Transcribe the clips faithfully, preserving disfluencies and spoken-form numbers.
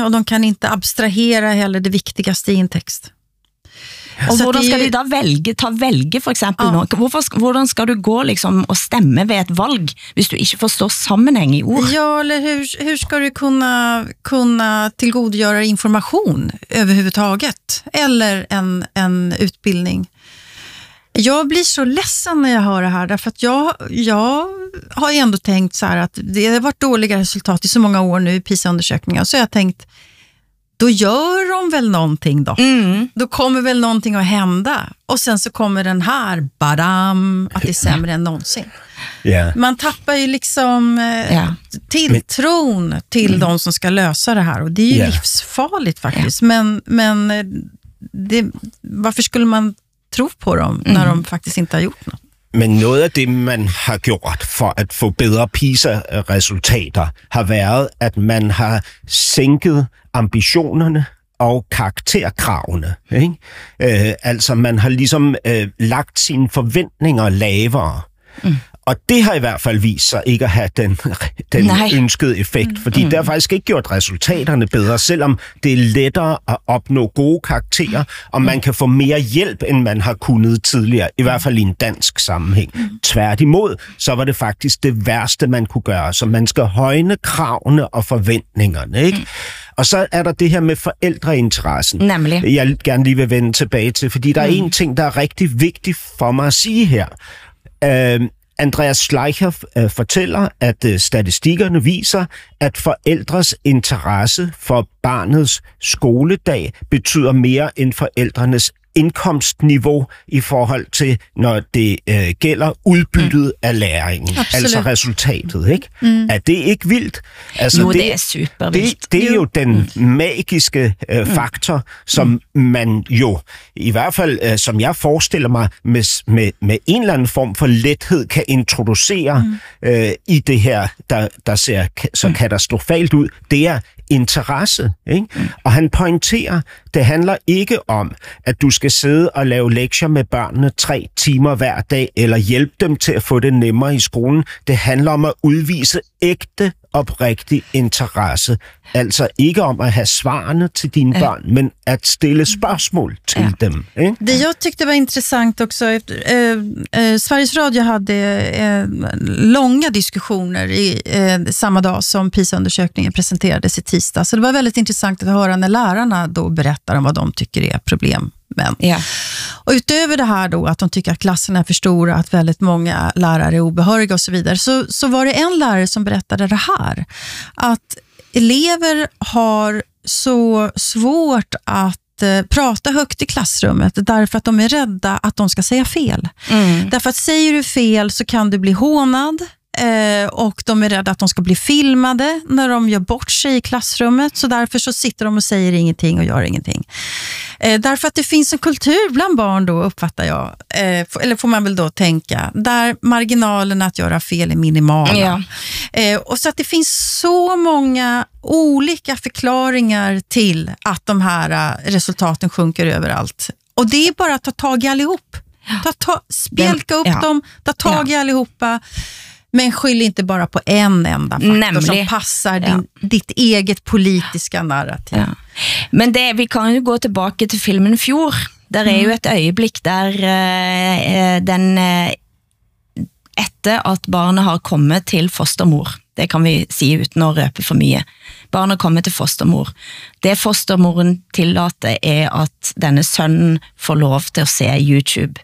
och de kan inte abstrahera heller det viktigaste i en text. Og så hvordan skal de da velge, ta velge for eksempel ja. nå? Hvorfor, hvordan skal du gå liksom og stemme ved et valg hvis du ikke forstår sammenheng i ord? Ja, eller hur, hur ska du kunna, kunna tillgodogöra information överhuvudtaget? Eller en, en utbildning? Jag blir så ledsen när jag hör det här, därför att jag, jag har ändå tänkt så här att det har varit dåliga resultat i så många år nu i PISA-undersökningar, så jag har tänkt, då gör de väl någonting då. Mm. Då kommer väl någonting att hända. Och sen så kommer den här, badam, att det är sämre än någonsin. Yeah. Man tappar ju liksom eh, yeah. tilltron till mm. de som ska lösa det här. Och det är ju yeah. livsfarligt faktiskt. Yeah. Men, men det, varför skulle man tro på dem när mm. de faktiskt inte har gjort något? Men noget af det, man har gjort for at få bedre PISA-resultater, har været, at man har sænket ambitionerne og karakterkravene. Ikke? Øh, altså, man har ligesom øh, lagt sine forventninger lavere. Mm. Og det har i hvert fald vist sig ikke at have den, den ønskede effekt, mm. fordi mm. det har faktisk ikke gjort resultaterne bedre, selvom det er lettere at opnå gode karakterer, og man kan få mere hjælp, end man har kunnet tidligere, i hvert fald i en dansk sammenhæng. Mm. Tværtimod, så var det faktisk det værste, man kunne gøre, så man skal højne kravene og forventningerne, ikke? Mm. Og så er der det her med forældreinteressen. Nemlig. Jeg gerne lige vil vende tilbage til, fordi der er mm. en ting, der er rigtig vigtig for mig at sige her. Øh, Andreas Schleicher øh, fortæller, at øh, statistikkerne viser, at forældres interesse for barnets skoledag betyder mere end forældrenes indkomstniveau i forhold til, når det øh, gælder udbyttet mm. af læringen. Absolut. Altså resultatet, ikke? Mm. Er det ikke vildt? Altså, jo, det, det er super vildt. Det, det er jo den mm. magiske øh, faktor, som mm. man jo, i hvert fald, øh, som jeg forestiller mig, med, med, med en eller anden form for lethed kan introducere mm. øh, i det her, der, der ser så mm. katastrofalt ud. Det er interesse, ikke? Mm. Og han pointerer, det handler ikke om, at du skal sidde og lave lektier med børnene tre timer hver dag, eller hjælpe dem til at få det nemmere i skolen. Det handler om at udvise ægte, oprigtig interesse. Altså ikke om at have svarene till dina barn, men att ställa spørgsmål till ja. dem. Eh? Det jag tyckte var intressant också, eh, eh, Sveriges Radio hade eh, långa diskussioner i eh, samma dag som PISA-undersökningen presenterades i tisdag. Så det var väldigt intressant att höra när lärarna då berättar om vad de tycker är problem. Men. Ja. Och utöver det här då att de tycker att klasserna är för stora, att väldigt många lärare är obehöriga och så vidare, så, så var det en lärare som berättade det här, att elever har så svårt att eh, prata högt i klassrummet därför att de är rädda att de ska säga fel. Mm. Därför att säger du fel så kan du bli hånad. Eh, och de är rädda att de ska bli filmade när de gör bort sig i klassrummet, så därför så sitter de och säger ingenting och gör ingenting. Eh, därför att det finns en kultur bland barn då, uppfattar jag, eh, eller får man väl då tänka, där marginalerna att göra fel är minimala. Ja. Eh, och så att det finns så många olika förklaringar till att de här resultaten sjunker överallt. Och det är bara att ta tag i allihop. Ta, ta, spjälka upp ja. dem, ta tag i ja. allihopa. Men skyll inte bara på en enda faktor Nämlig. som passar din, ja. ditt eget politiska narrativ. Ja. Men det, vi kan ju gå tillbaka till filmen Fjord. Där är mm. ju ett ögonblick där eh, den eh, efter att barnet har kommit till fostermor. Det kan vi si utan att röpa för mycket. Barnet kommer till fostermor. Det fostermoren tillåter är att denne sønnen får lov till att se YouTube.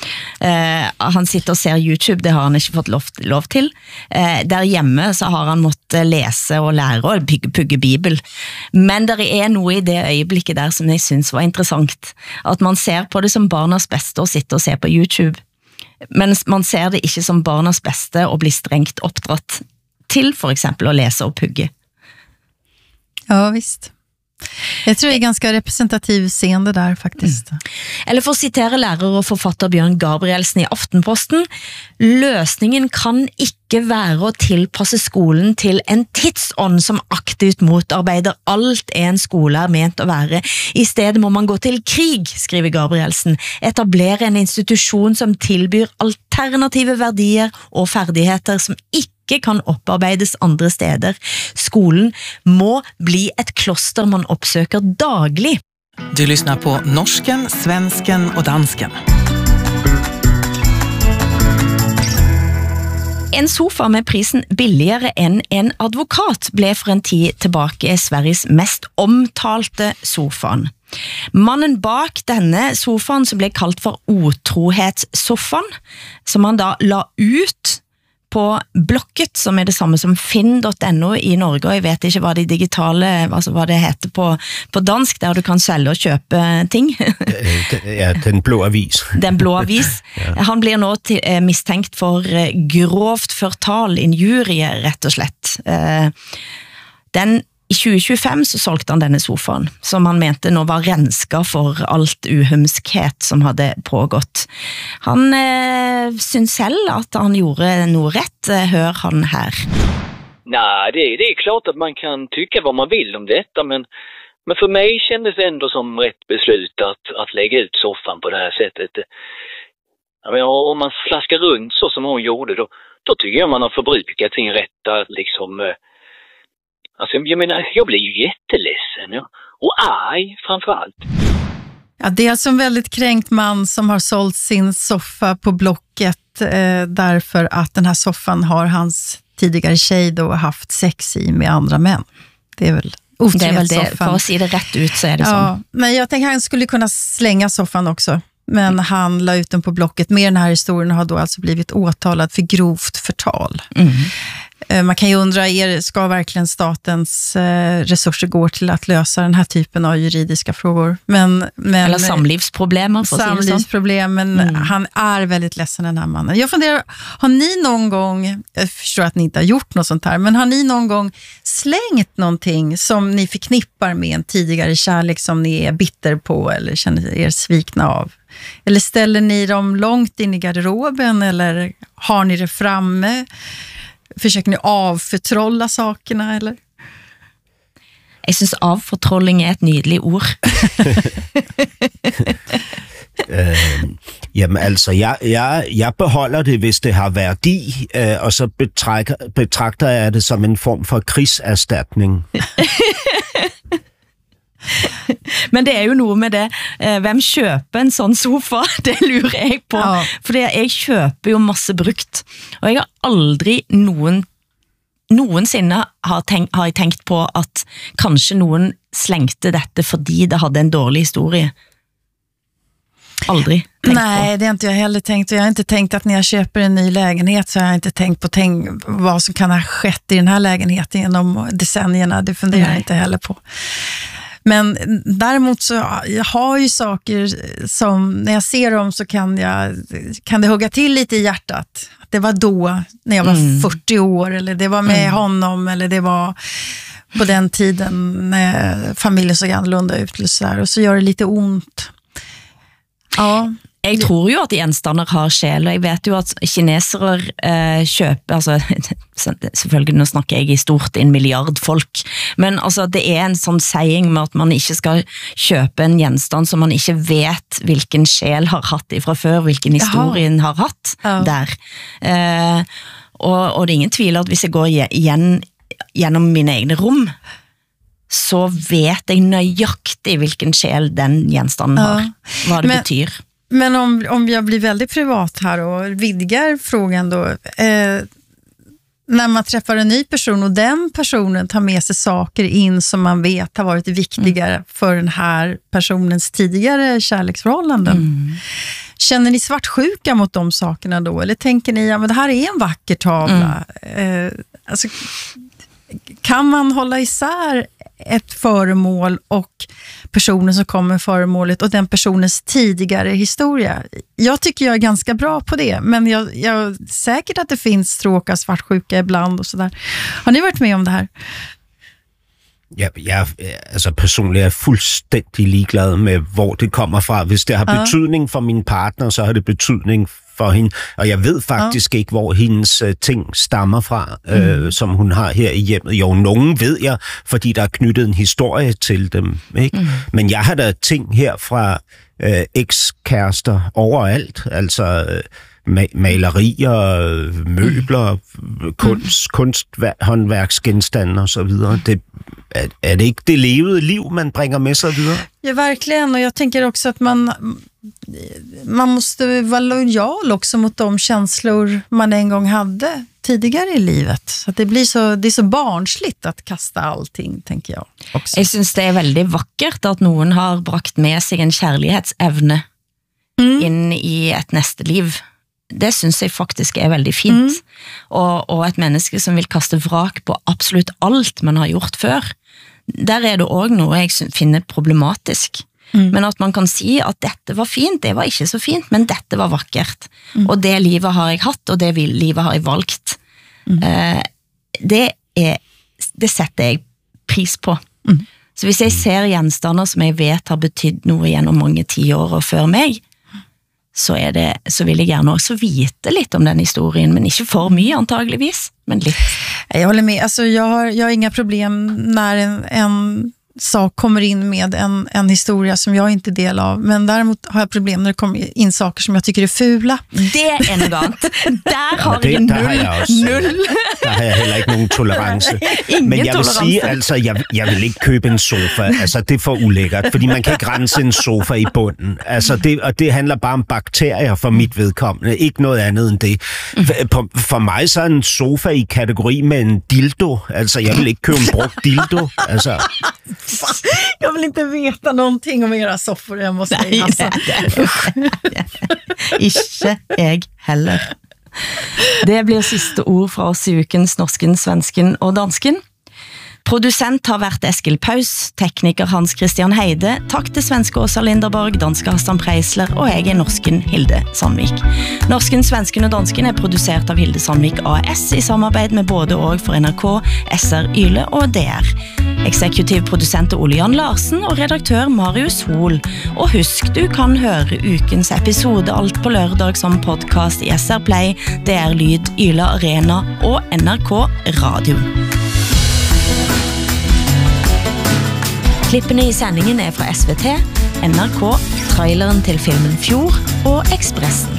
Uh, han sitter og ser YouTube, det har han ikke fått lov, lov til. Uh, der hjemme så har han måttet lese og lære og pugge, pugge Bibel. Men der er noe i det øyeblikket der som jeg synes var interessant. At man ser på det som barnas beste å sitte og se på YouTube. Men man ser det ikke som barnas beste å bli strengt oppdratt til for eksempel å lese og pugge. Ja, visst. Jag tror det är ganska representativ scen det där faktiskt. Mm. Eller för att citera lärare och författare Bjørn Gabrielsen i Aftenposten, løsningen kan ikke være å tilpasse skolen til en tidsånd som aktivt motarbeider alt en skole er ment å være. I stedet må man gå til krig, skriver Gabrielsen, etablere en institusjon som tilbyr alternative verdier og ferdigheter som ikke ikke kan opparbeides andre steder. Skolen må bli et kloster man oppsøker daglig. Du lyssnar på norsken, svensken och dansken. En sofa med prisen billigere enn en advokat ble for en tid tilbake Sveriges mest omtalte sofaen. Mannen bak denne sofaen som ble kalt for otrohetssofaen, som han da la ut på Blocket, som er det samme som finn punktum no i Norge, og jeg vet ikke hva de digitale, altså hva det heter på, på dansk, der du kan selge og kjøpe ting. Ja, den blå avis. Den blå avis. Ja. Han blir nå til, eh, mistenkt for eh, grovt fortal, injurie, rett og slett. Eh, den I tjue tjuefem så solgte han denne sofaen, som han mente nå var renska for alt uhumskhet som hadde pågått. Han eh, synes selv at han gjorde noe rett. Hør han her. Nej, det, det är klart att man kan tycka vad man vill om detta, men, men för mig kändes det ändå som rätt beslut att, att lägga ut soffan på det här sättet. Jag menar, om man slaskar runt så som hon gjorde, då, då tycker jag man har förbrukat sin rätt att liksom... Alltså, jag menar, jag blir ju jätteledsen, ja. Och arg framförallt. Ja, det är alltså en väldigt kränkt man som har sålt sin soffa på Blocket eh, därför att den här soffan har hans tidigare tjej då haft sex i med andra män. Det är väl Det är väl det, för att se det rätt ut så är det ja, så. Men jag tänker han skulle kunna slänga soffan också. Men han la ut den på Blocket med den här historien och har då alltså blivit åtalad för grovt förtal. Mm. Man kan ju undra, är, ska verkligen statens eh, resurser gå till att lösa den här typen av juridiska frågor? Men, men, Eller samlivsproblem. Samlivsproblem, men mm. han är väldigt ledsen, den här mannen. Jag funderar, har ni någon gång, jag förstår att ni inte har gjort något sånt här, men har ni någon gång slängt någonting som ni förknippar med en tidigare kärlek som ni är bitter på eller känner er svikna av? Eller ställer ni dem långt in i garderoben eller har ni det framme? Försöker ni avförtrolla sakerna, eller? Jeg synes avfortrolling er et nydelig ord. øh, jamen altså, jeg, jeg, jeg beholder det, hvis det har værdi, øh, og så betragter, betragter jeg det som en form for krigserstatning. Men det er jo noe med det. Hvem kjøper en sånn sofa? Det lurer jeg på. Ja. Fordi jeg kjøper jo masse brukt. Og jeg har aldri noen, noensinne har, tenkt, har jeg tenkt på at kanskje noen slengte dette fordi det hadde en dårlig historie. Aldrig tänkt Nej, på. Det har inte jag heller tänkt. Och jag har inte tänkt att när jag köper en ny lägenhet så har jag inte tänkt på tänk, vad som kan ha skett i den här lägenheten genom decennierna. Det funderar Nej. jag inte heller på. Men däremot så jag har ju saker som när jag ser dem så kan, jag, kan det hugga till lite i hjärtat. Det var då när jag var mm. fyrtio år eller det var med mm. honom eller det var på den tiden när familjen såg annorlunda ut och så där. Och så gör det lite ont. Ja. Jeg tror jo at gjenstander har sjel, og jeg vet jo at kinesere eh, kjøper, altså, selvfølgelig nå snakker jeg i stort, en milliard folk, men altså, det er en sånn saying med at man ikke skal kjøpe en gjenstand som man ikke vet hvilken sjel har hatt ifra før, hvilken historien har hatt ja. der. Eh, og, og det er ingen tvil at hvis jeg går igjen, gjennom mine egne rom, så vet jeg nøyaktig hvilken sjel den gjenstanden har, hva det men, betyr. Men om, om jag blir väldigt privat här och vidgar frågan då, eh, när man träffar en ny person och den personen tar med sig saker in som man vet har varit viktigare mm. för den här personens tidigare kärleksförhållanden. Mm. Känner ni svartsjuka mot de sakerna då? Eller tänker ni, ja men det här är en vacker tavla. Mm. Eh, alltså, kan man hålla isär ett föremål och personen som kommer med föremålet och den personens tidigare historia? Jag tycker jag är ganska bra på det, men jag, jag säkert att det finns stråk av svartsjuka ibland och sådär. Har ni varit med om det här? Ja, jeg altså personligt er fuldstændig ligeglad med, hvor det kommer fra. Hvis det har ja. betydning for min partner, så har det betydning for hende. Og jeg ved faktisk ja. ikke, hvor hendes uh, ting stammer fra, uh, mm. som hun har her i hjemmet. Jo, nogen ved jeg, fordi der er knyttet en historie til dem. Ikke? Mm. Men jeg har da ting her fra uh, ekskærester overalt. Altså... Uh, ma- malerier, möbler, kunst, kunsthåndværksgenstande och så vidare. Det, är, är det inte det levede liv man bringer med sig vidare? Ja, verkligen. Och jag tänker också att man, man måste vara lojal också mot de känslor man en gång hade tidigare i livet. Så att det blir så, det är så barnsligt att kasta allting, tänker jag också. Jag syns det är väldigt vackert att någon har brakt med sig en kärleksevne mm. in i ett nästa liv. Det syns jag faktiskt är väldigt fint. Mm. Och, och ett människa som vill kasta vrak på absolut allt man har gjort för. Där är det också något jag finner problematisk. Mm. Men att man kan si att detta var fint, det var inte så fint, men detta var vackert. Mm. Och det livet har jag haft, och det livet har jag valt. Mm. Eh, det, är, det sätter jag pris på. Mm. Så hvis jag ser gjenstander som jag vet har betytt något genom många tio år och för mig, så, är det, så vill jag gärna också veta lite om den historien, men inte för mycket antagligen, men lite. Jag håller med, alltså jag har, jag har inga problem när en, en sak kommer in med en, en historia som jag inte är del av, men däremot har jag problem när det kommer in saker som jag tycker är fula. Det är något annat. Där har ja, jag null. Har jag också, null. Där har jag heller inte någon tolerans. Men jag vill säga, alltså, jag, jag vill inte köpa en sofa. Alltså, det är för oläckert, för man kan inte rensa en sofa i bunden. Alltså, det, och det handlar bara om bakterier för mitt vedkommende. Inte något annat än det. För, för mig så är en sofa i kategori med en dildo. Alltså, jag vill inte köpa en brukt dildo. Alltså. Jag vill inte veta någonting om era soffor, jag måste säga. Alltså. Ikke jeg heller. Det blir sista ord fra oss i ukens Norsken, Svensken og Dansken. Producent har vært Eskil Paus, tekniker Hans Christian Heide, takk til svenske Åsa Linderborg, danske Hassan Preisler, og jeg er norsken Hilde Sandvik. Norsken, Svensken og Dansken er produsert av Hilde Sandvik A S i samarbeid med både og for N R K, S R Yle og D R. Eksekutiv produsent er Ole Jan Larsen og redaktør Marius Hol. Og husk, du kan høre ukens episode alt på lørdag som podcast i S R Play, D R Lyd, Yle Arena og N R K Radio. Klippene i sändningen är från S V T, N R K, traileren till filmen Fjord och Expressen.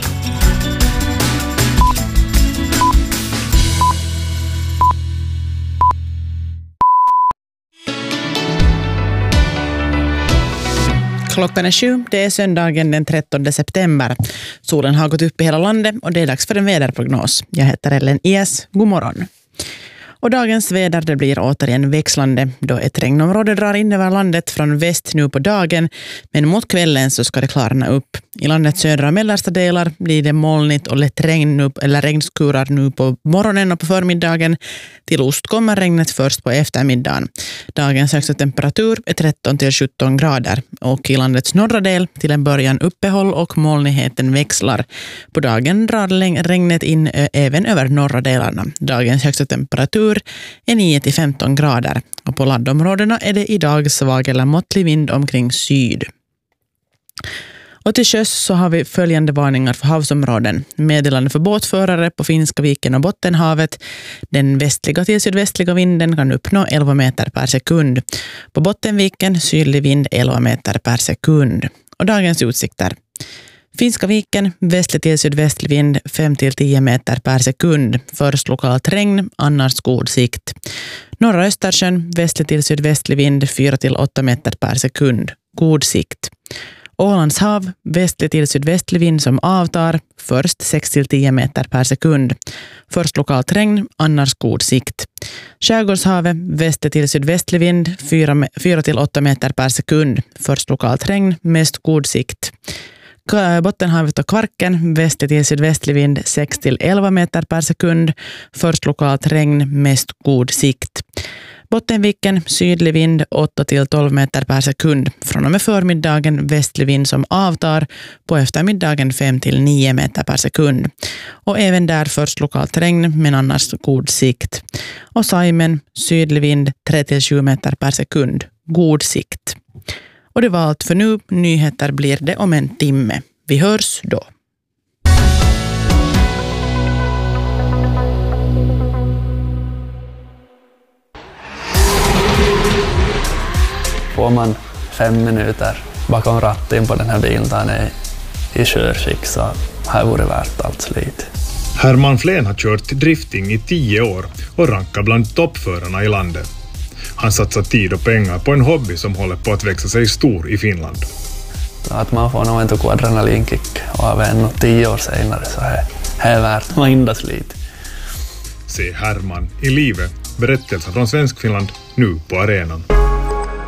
Klockan är sju, det är söndagen den trettonde september. Solen har gått upp i hela landet och det är dags för en väderprognos. Jag heter Ellen Ies, god morgon. Och dagens väder det blir återigen växlande då ett regnområde drar in över landet från väst nu på dagen, men mot kvällen så ska det klarna upp. I landets södra och mellersta delar blir det molnigt och lätt regn nu, eller regnskurar nu på morgonen och på förmiddagen. Till ost kommer regnet först på eftermiddagen. Dagens högsta temperatur är tretton till sjutton grader och i landets norra del till en början uppehåll och molnigheten växlar. På dagen drar regnet in även över norra delarna. Dagens högsta temperatur är nio till femton grader och på landområdena är det idag svag eller måttlig vind omkring syd. Och till sjöss så har vi följande varningar för havsområden. Meddelande för båtförare på Finska viken och Bottenhavet. Den västliga till sydvästliga vinden kan uppnå elva meter per sekund. På Bottenviken sydlig vind elva meter per sekund. Och dagens utsikter. Finska viken, västlig till sydvästlig vind fem till tio meter per sekund. Först lokalt regn, annars god sikt. Norra Östersjön, västlig till sydvästlig vind fyra till åtta meter per sekund. God sikt. Ålands hav, västlig till sydvästlig vind som avtar, först sex till tio meter per sekund. Först lokalt regn, annars god sikt. Skärgårdshavet, västlig till sydvästlig vind, fyra till åtta meter per sekund. Först lokalt regn, mest god sikt. Bottenhavet och Kvarken, västlig till sydvästlig vind, sex till elva meter per sekund. Först lokalt regn, mest god sikt. Bottenviken, sydlig vind, åtta till tolv meter per sekund. Från och med förmiddagen västlig vind som avtar, på eftermiddagen fem till nio meter per sekund. Och även där först lokalt regn, men annars god sikt. Och Saimen, sydlig vind, tre till sju meter per sekund. God sikt. Och det var allt för nu. Nyheter blir det om en timme. Vi hörs då. Får man fem minuter bakom ratten på den här bilen där är i körskick så har varit värt allt slit. Herman Flen har kört drifting i tio år och rankar bland toppförarna i landet. Han satsar tid och pengar på en hobby som håller på att växa sig stor i Finland. Att man får nog inte adrenalinkick och av ännu tio år senare så är det värt varenda slit. Se Herman i livet. Berättelser från Svenskfinland nu på arenan.